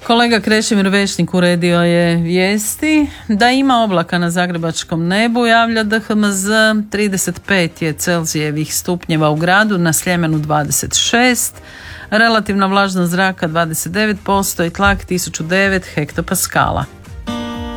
Kolega Krešimir Vešnik uredio je vijesti. Da ima oblaka na zagrebačkom nebu, javlja DHMZ. 35 je Celzijevih stupnjeva u gradu, na Sljemenu 26, relativna vlažnost zraka 29% i tlak 1009 hektopaskala.